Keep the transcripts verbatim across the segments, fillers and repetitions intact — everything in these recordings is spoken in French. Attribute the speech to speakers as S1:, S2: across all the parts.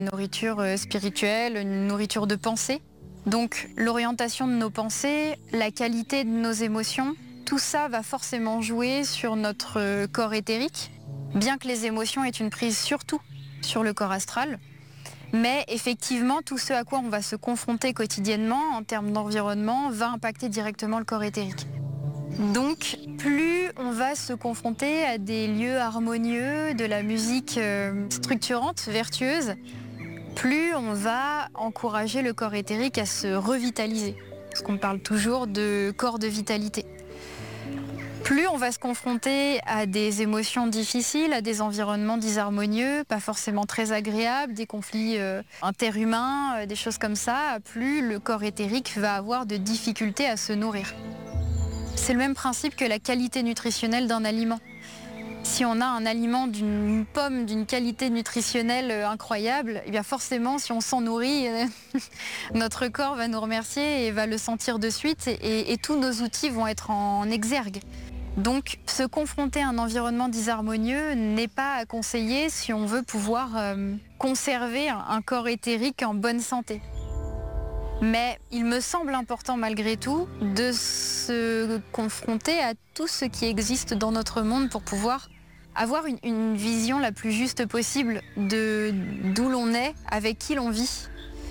S1: Une nourriture euh, spirituelle, une nourriture de pensée. Donc l'orientation de nos pensées, la qualité de nos émotions, tout ça va forcément jouer sur notre euh, corps éthérique, bien que les émotions aient une prise surtout sur le corps astral. Mais effectivement, tout ce à quoi on va se confronter quotidiennement en termes d'environnement va impacter directement le corps éthérique. Donc, plus on va se confronter à des lieux harmonieux, de la musique euh, structurante, vertueuse, plus on va encourager le corps éthérique à se revitaliser. Parce qu'on parle toujours de corps de vitalité. Plus on va se confronter à des émotions difficiles, à des environnements disharmonieux, pas forcément très agréables, des conflits euh, interhumains, euh, des choses comme ça, plus le corps éthérique va avoir de difficultés à se nourrir. C'est le même principe que la qualité nutritionnelle d'un aliment. Si on a un aliment d'une pomme d'une qualité nutritionnelle incroyable, eh bien forcément, si on s'en nourrit, notre corps va nous remercier et va le sentir de suite et, et, et tous nos outils vont être en exergue. Donc, se confronter à un environnement disharmonieux n'est pas à conseiller si on veut pouvoir euh, conserver un, un corps éthérique en bonne santé. Mais il me semble important malgré tout de se confronter à tout ce qui existe dans notre monde pour pouvoir avoir une, une vision la plus juste possible de d'où l'on est, avec qui l'on vit.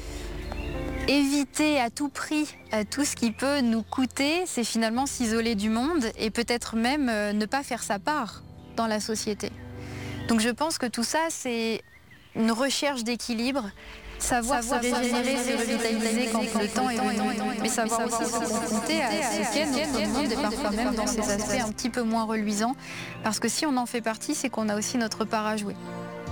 S1: Éviter à tout prix euh, tout ce qui peut nous coûter, c'est finalement s'isoler du monde et peut-être même euh, ne pas faire sa part dans la société. Donc je pense que tout ça, c'est une recherche d'équilibre. Savoir, savoir se régénérer, se revitaliser quand le temps est venu, mais savoir aussi se confronter à ce qu'est notre monde et parfois même dans ces aspects un petit peu moins reluisants, parce que si on en fait partie, c'est qu'on a aussi notre part à jouer.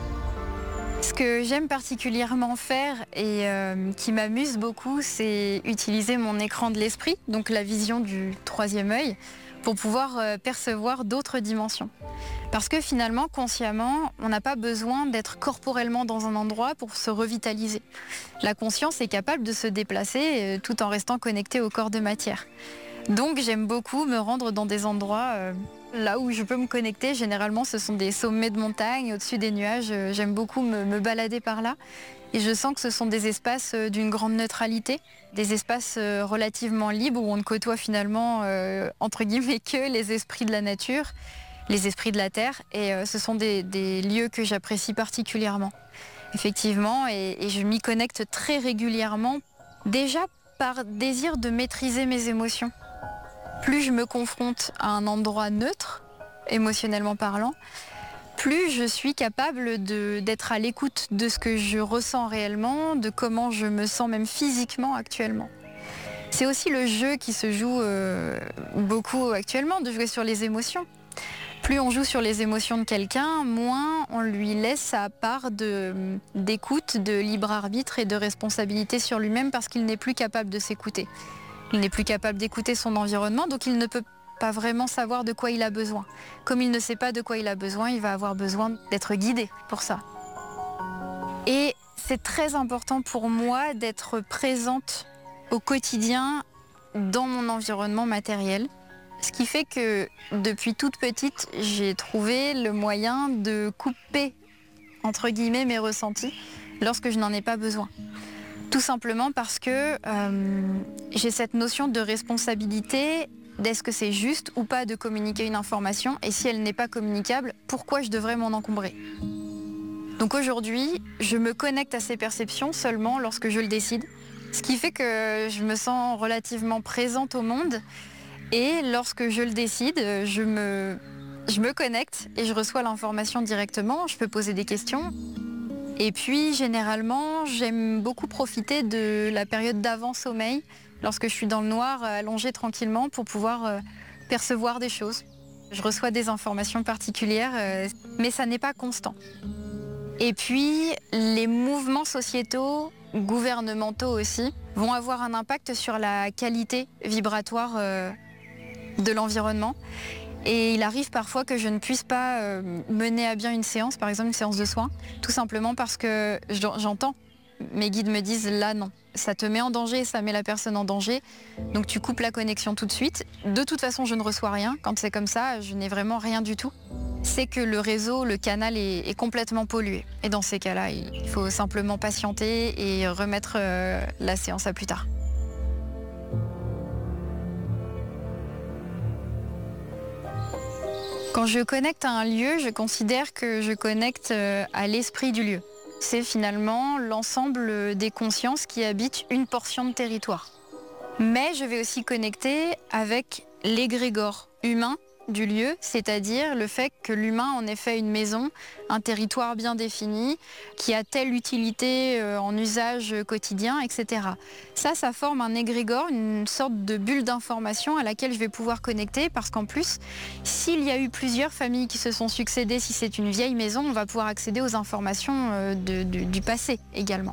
S1: Ce que j'aime particulièrement faire et euh, qui m'amuse beaucoup, c'est utiliser mon écran de l'esprit, donc la vision du troisième œil, pour pouvoir euh, percevoir d'autres dimensions. Parce que finalement, consciemment, on n'a pas besoin d'être corporellement dans un endroit pour se revitaliser. La conscience est capable de se déplacer euh, tout en restant connectée au corps de matière. Donc j'aime beaucoup me rendre dans des endroits euh, là où je peux me connecter. Généralement, ce sont des sommets de montagne, au-dessus des nuages. Euh, j'aime beaucoup me, me balader par là. Et je sens que ce sont des espaces euh, d'une grande neutralité, des espaces euh, relativement libres où on ne côtoie finalement, euh, entre guillemets, que les esprits de la nature, les esprits de la terre. Et euh, ce sont des, des lieux que j'apprécie particulièrement, effectivement. Et, et je m'y connecte très régulièrement, déjà par désir de maîtriser mes émotions. Plus je me confronte à un endroit neutre, émotionnellement parlant, plus je suis capable de, d'être à l'écoute de ce que je ressens réellement, de comment je me sens même physiquement actuellement. C'est aussi le jeu qui se joue euh, beaucoup actuellement, de jouer sur les émotions. Plus on joue sur les émotions de quelqu'un, moins on lui laisse sa part de, d'écoute, de libre arbitre et de responsabilité sur lui-même parce qu'il n'est plus capable de s'écouter. Il n'est plus capable d'écouter son environnement, donc il ne peut pas vraiment savoir de quoi il a besoin. Comme il ne sait pas de quoi il a besoin, il va avoir besoin d'être guidé pour ça. Et c'est très important pour moi d'être présente au quotidien dans mon environnement matériel. Ce qui fait que depuis toute petite, j'ai trouvé le moyen de couper, entre guillemets, mes ressentis lorsque je n'en ai pas besoin. Tout simplement parce que euh, j'ai cette notion de responsabilité, d'est-ce que c'est juste ou pas de communiquer une information, et si elle n'est pas communicable, pourquoi je devrais m'en encombrer. Donc aujourd'hui, je me connecte à ces perceptions seulement lorsque je le décide, ce qui fait que je me sens relativement présente au monde, et lorsque je le décide, je me, je me connecte et je reçois l'information directement, je peux poser des questions. Et puis, généralement, j'aime beaucoup profiter de la période d'avant-sommeil, lorsque je suis dans le noir, allongée tranquillement, pour pouvoir euh, percevoir des choses. Je reçois des informations particulières, euh, mais ça n'est pas constant. Et puis, les mouvements sociétaux, gouvernementaux aussi, vont avoir un impact sur la qualité vibratoire euh, de l'environnement. Et il arrive parfois que je ne puisse pas euh, mener à bien une séance, par exemple une séance de soins, tout simplement parce que j'entends, mes guides me disent là non, ça te met en danger, ça met la personne en danger, donc tu coupes la connexion tout de suite. De toute façon, je ne reçois rien, quand c'est comme ça, je n'ai vraiment rien du tout. c'est que le réseau, le canal est, est complètement pollué. Et dans ces cas-là, il faut simplement patienter et remettre euh, la séance à plus tard. Quand je connecte à un lieu, je considère que je connecte euh, à l'esprit du lieu. C'est finalement l'ensemble des consciences qui habitent une portion de territoire. Mais je vais aussi connecter avec l'égrégore humain du lieu, c'est-à-dire le fait que l'humain en ait fait une maison, un territoire bien défini, qui a telle utilité euh, en usage quotidien, et cetera. Ça, ça forme un égrégore, une sorte de bulle d'information à laquelle je vais pouvoir connecter, parce qu'en plus, s'il y a eu plusieurs familles qui se sont succédées, si c'est une vieille maison, on va pouvoir accéder aux informations euh, de, de, du passé également.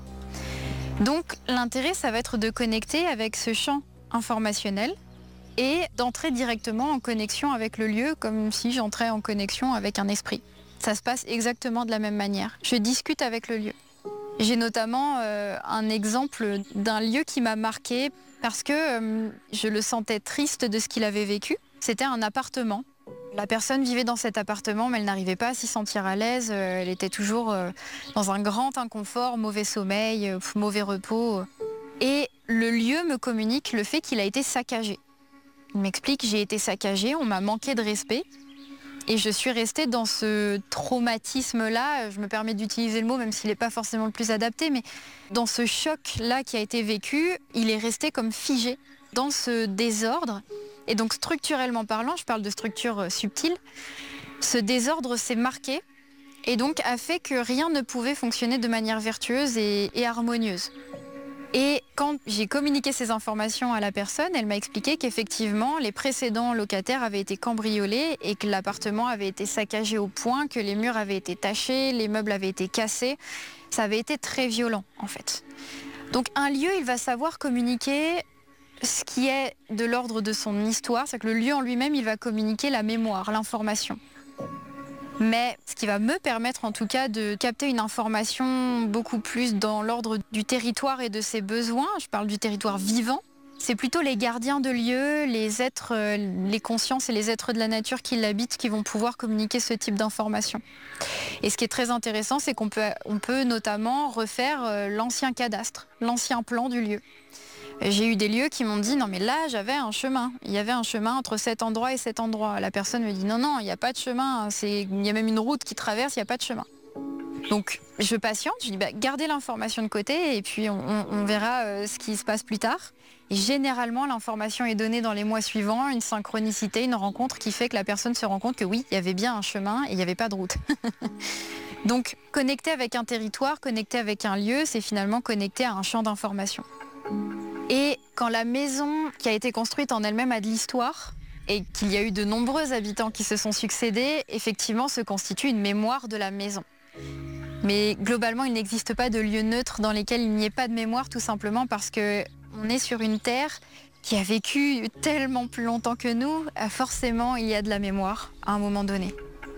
S1: Donc l'intérêt, ça va être de connecter avec ce champ informationnel et d'entrer directement en connexion avec le lieu, comme si j'entrais en connexion avec un esprit. Ça se passe exactement de la même manière. Je discute avec le lieu. J'ai notamment euh, un exemple d'un lieu qui m'a marqué parce que euh, je le sentais triste de ce qu'il avait vécu. C'était un appartement. La personne vivait dans cet appartement, mais elle n'arrivait pas à s'y sentir à l'aise. Elle était toujours euh, dans un grand inconfort, mauvais sommeil, euh, mauvais repos. Et le lieu me communique le fait qu'il a été saccagé. Il m'explique, j'ai été saccagée, on m'a manqué de respect. Et je suis restée dans ce traumatisme-là, je me permets d'utiliser le mot, même s'il n'est pas forcément le plus adapté, mais dans ce choc-là qui a été vécu, il est resté comme figé dans ce désordre. Et donc structurellement parlant, je parle de structure subtile, ce désordre s'est marqué et donc a fait que rien ne pouvait fonctionner de manière vertueuse et, et harmonieuse. Et quand j'ai communiqué ces informations à la personne, elle m'a expliqué qu'effectivement, les précédents locataires avaient été cambriolés et que l'appartement avait été saccagé au point que les murs avaient été tachés, les meubles avaient été cassés. Ça avait été très violent, en fait. Donc un lieu, il va savoir communiquer ce qui est de l'ordre de son histoire. C'est que le lieu en lui-même, il va communiquer la mémoire, l'information. Mais ce qui va me permettre en tout cas de capter une information beaucoup plus dans l'ordre du territoire et de ses besoins, je parle du territoire vivant, c'est plutôt les gardiens de lieux, les êtres, les consciences et les êtres de la nature qui l'habitent qui vont pouvoir communiquer ce type d'informations. Et ce qui est très intéressant, c'est qu'on peut, on peut notamment refaire l'ancien cadastre, l'ancien plan du lieu. J'ai eu des lieux qui m'ont dit non mais là j'avais un chemin, il y avait un chemin entre cet endroit et cet endroit. La personne me dit non non il n'y a pas de chemin, c'est... il y a même une route qui traverse, il n'y a pas de chemin. Donc je patiente, je dis bah, gardez l'information de côté et puis on, on, on verra euh, ce qui se passe plus tard. Et généralement l'information est donnée dans les mois suivants, une synchronicité, une rencontre qui fait que la personne se rend compte que oui, il y avait bien un chemin et il n'y avait pas de route. Donc connecter avec un territoire, connecter avec un lieu, c'est finalement connecter à un champ d'information. Et quand la maison qui a été construite en elle-même a de l'histoire et qu'il y a eu de nombreux habitants qui se sont succédés, effectivement se constitue une mémoire de la maison. Mais globalement, il n'existe pas de lieu neutre dans lesquels il n'y ait pas de mémoire, tout simplement parce qu'on est sur une terre qui a vécu tellement plus longtemps que nous, forcément il y a de la mémoire à un moment donné.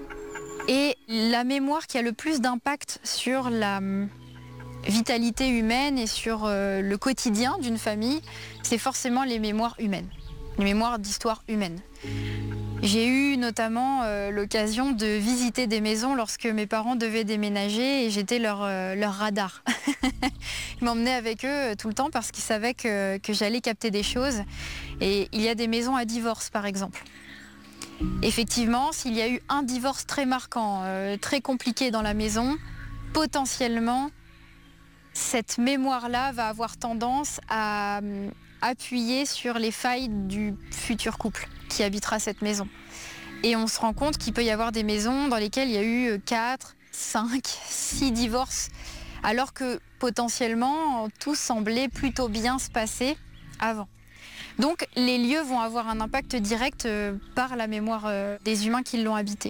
S1: Et la mémoire qui a le plus d'impact sur la vitalité humaine et sur euh, le quotidien d'une famille, c'est forcément les mémoires humaines, les mémoires d'histoire humaine. J'ai eu notamment euh, l'occasion de visiter des maisons lorsque mes parents devaient déménager et j'étais leur, euh, leur radar. Ils m'emmenaient avec eux tout le temps parce qu'ils savaient que, que j'allais capter des choses. Et il y a des maisons à divorce par exemple. Effectivement, s'il y a eu un divorce très marquant, euh, très compliqué dans la maison, potentiellement, cette mémoire-là va avoir tendance à euh, appuyer sur les failles du futur couple qui habitera cette maison. Et on se rend compte qu'il peut y avoir des maisons dans lesquelles il y a eu quatre, cinq, six divorces, alors que potentiellement tout semblait plutôt bien se passer avant. Donc les lieux vont avoir un impact direct euh, par la mémoire euh, des humains qui l'ont habité.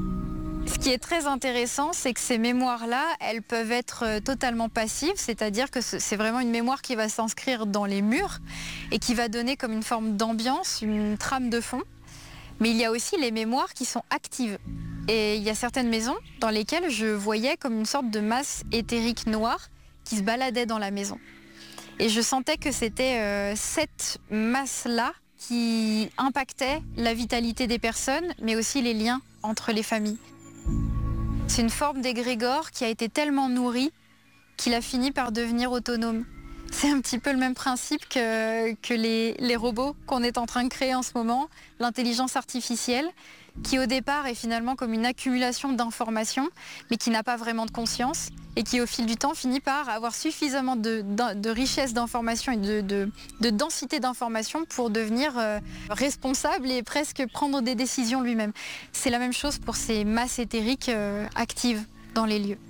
S1: Ce qui est très intéressant, c'est que ces mémoires-là, elles peuvent être totalement passives, c'est-à-dire que c'est vraiment une mémoire qui va s'inscrire dans les murs et qui va donner comme une forme d'ambiance, une trame de fond. Mais il y a aussi les mémoires qui sont actives. Et il y a certaines maisons dans lesquelles je voyais comme une sorte de masse éthérique noire qui se baladait dans la maison. Et je sentais que c'était euh, cette masse-là qui impactait la vitalité des personnes, mais aussi les liens entre les familles. C'est une forme d'égrégore qui a été tellement nourrie qu'il a fini par devenir autonome. C'est un petit peu le même principe que, que les, les robots qu'on est en train de créer en ce moment, l'intelligence artificielle, qui au départ est finalement comme une accumulation d'informations, mais qui n'a pas vraiment de conscience, et qui au fil du temps finit par avoir suffisamment de, de, de richesse d'informations et de, de, de densité d'informations pour devenir euh, responsable et presque prendre des décisions lui-même. C'est la même chose pour ces masses éthériques euh, actives dans les lieux.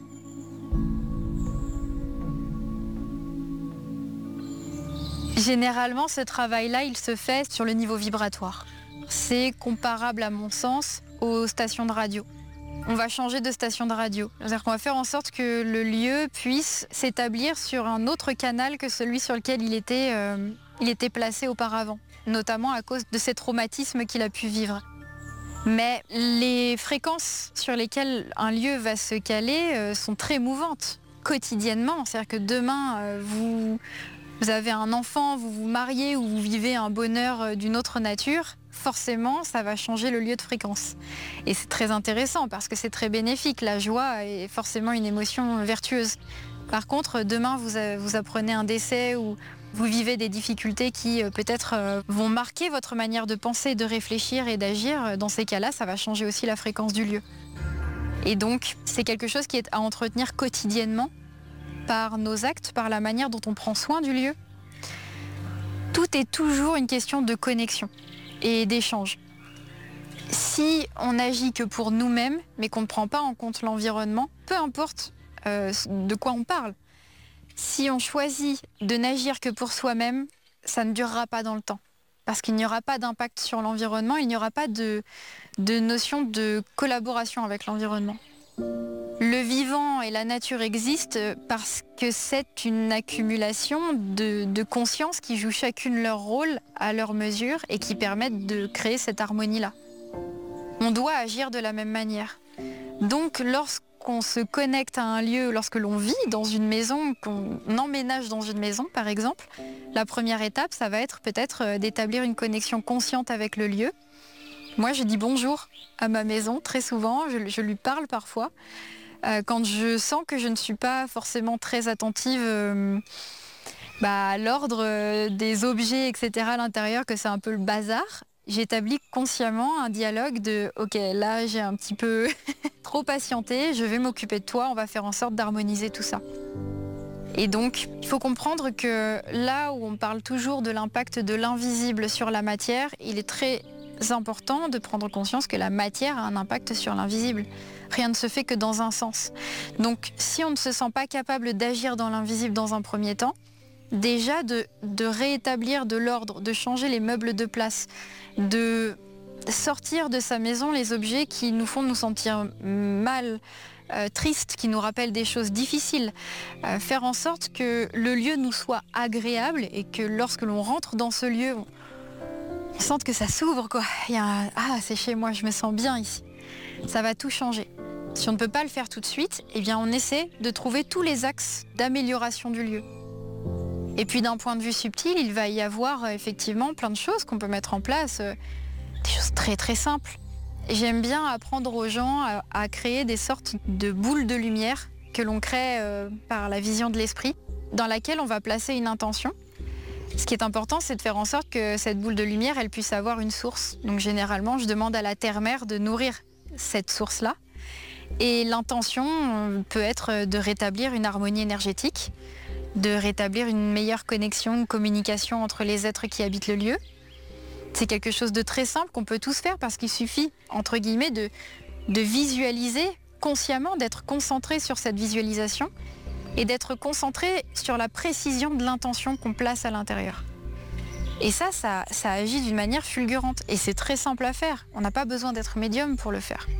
S1: Généralement, ce travail-là, il se fait sur le niveau vibratoire. C'est comparable, à mon sens, aux stations de radio. On va changer de station de radio. C'est-à-dire qu'on va faire en sorte que le lieu puisse s'établir sur un autre canal que celui sur lequel il était, euh, il était placé auparavant, notamment à cause de ces traumatismes qu'il a pu vivre. Mais les fréquences sur lesquelles un lieu va se caler euh, sont très mouvantes, quotidiennement. C'est-à-dire que demain, euh, vous... Vous avez un enfant, vous vous mariez ou vous vivez un bonheur d'une autre nature, forcément, ça va changer le lieu de fréquence. Et c'est très intéressant parce que c'est très bénéfique. La joie est forcément une émotion vertueuse. Par contre, demain, vous, vous apprenez un décès ou vous vivez des difficultés qui peut-être vont marquer votre manière de penser, de réfléchir et d'agir. Dans ces cas-là, ça va changer aussi la fréquence du lieu. Et donc, c'est quelque chose qui est à entretenir quotidiennement, par nos actes, par la manière dont on prend soin du lieu. Tout est toujours une question de connexion et d'échange. Si on n'agit que pour nous-mêmes, mais qu'on ne prend pas en compte l'environnement, peu importe euh, de quoi on parle, si on choisit de n'agir que pour soi-même, ça ne durera pas dans le temps. Parce qu'il n'y aura pas d'impact sur l'environnement, il n'y aura pas de, de notion de collaboration avec l'environnement. Le vivant et la nature existent parce que c'est une accumulation de, de conscience qui jouent chacune leur rôle à leur mesure et qui permettent de créer cette harmonie-là. On doit agir de la même manière. Donc lorsqu'on se connecte à un lieu, lorsque l'on vit dans une maison, qu'on emménage dans une maison par exemple, la première étape, ça va être peut-être d'établir une connexion consciente avec le lieu. Moi, je dis bonjour à ma maison très souvent, je, je lui parle parfois. Euh, quand je sens que je ne suis pas forcément très attentive euh, bah, à l'ordre euh, des objets, et cetera à l'intérieur, que c'est un peu le bazar, j'établis consciemment un dialogue de « Ok, là j'ai un petit peu trop patienté, je vais m'occuper de toi, on va faire en sorte d'harmoniser tout ça ». Et donc, il faut comprendre que là où on parle toujours de l'impact de l'invisible sur la matière, il est très important de prendre conscience que la matière a un impact sur l'invisible. Rien ne se fait que dans un sens. Donc, si on ne se sent pas capable d'agir dans l'invisible dans un premier temps, déjà de, de rétablir de l'ordre, de changer les meubles de place, de sortir de sa maison les objets qui nous font nous sentir mal, euh, tristes, qui nous rappellent des choses difficiles, euh, faire en sorte que le lieu nous soit agréable et que lorsque l'on rentre dans ce lieu, on, on sente que ça s'ouvre, quoi. Il y a un, ah, c'est chez moi, je me sens bien ici. Ça va tout changer. Si on ne peut pas le faire tout de suite, eh bien on essaie de trouver tous les axes d'amélioration du lieu. Et puis d'un point de vue subtil, il va y avoir euh, effectivement plein de choses qu'on peut mettre en place, euh, des choses très très simples. J'aime bien apprendre aux gens à, à créer des sortes de boules de lumière que l'on crée euh, par la vision de l'esprit, dans laquelle on va placer une intention. Ce qui est important, c'est de faire en sorte que cette boule de lumière, elle puisse avoir une source. Donc généralement, je demande à la terre-mère de nourrir cette source-là. Et l'intention peut être de rétablir une harmonie énergétique, de rétablir une meilleure connexion, une communication entre les êtres qui habitent le lieu. C'est quelque chose de très simple qu'on peut tous faire parce qu'il suffit, entre guillemets, de, de visualiser consciemment, d'être concentré sur cette visualisation et d'être concentré sur la précision de l'intention qu'on place à l'intérieur. Et ça, ça, ça agit d'une manière fulgurante. Et c'est très simple à faire. On n'a pas besoin d'être médium pour le faire.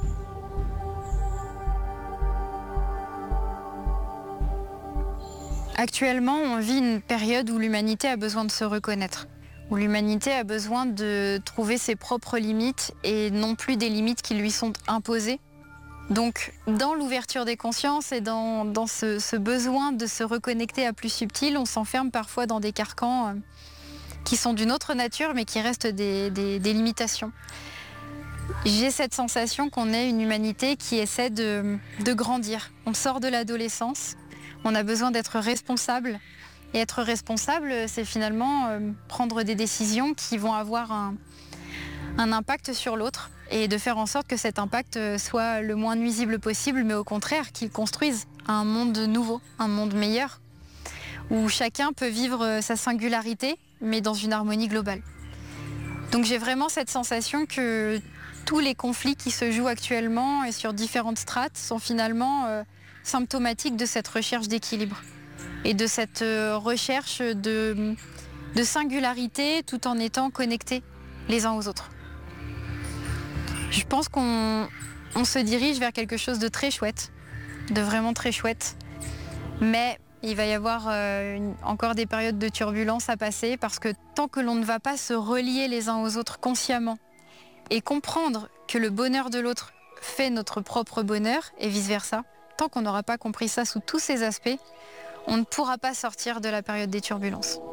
S1: Actuellement, on vit une période où l'humanité a besoin de se reconnaître, où l'humanité a besoin de trouver ses propres limites et non plus des limites qui lui sont imposées. Donc, dans l'ouverture des consciences et dans, dans ce, ce besoin de se reconnecter à plus subtil, on s'enferme parfois dans des carcans qui sont d'une autre nature, mais qui restent des, des, des limitations. J'ai cette sensation qu'on est une humanité qui essaie de, de grandir. On sort de l'adolescence, on a besoin d'être responsable. Et être responsable, c'est finalement euh, prendre des décisions qui vont avoir un, un impact sur l'autre et de faire en sorte que cet impact soit le moins nuisible possible, mais au contraire, qu'il construise un monde nouveau, un monde meilleur, où chacun peut vivre sa singularité, mais dans une harmonie globale. Donc j'ai vraiment cette sensation que tous les conflits qui se jouent actuellement et sur différentes strates sont finalement euh, symptomatiques de cette recherche d'équilibre et de cette euh, recherche de, de singularité tout en étant connectés les uns aux autres. Je pense qu'on on se dirige vers quelque chose de très chouette, de vraiment très chouette, mais il va y avoir euh, une, encore des périodes de turbulence à passer parce que tant que l'on ne va pas se relier les uns aux autres consciemment et comprendre que le bonheur de l'autre fait notre propre bonheur et vice-versa, tant qu'on n'aura pas compris ça sous tous ses aspects, on ne pourra pas sortir de la période des turbulences.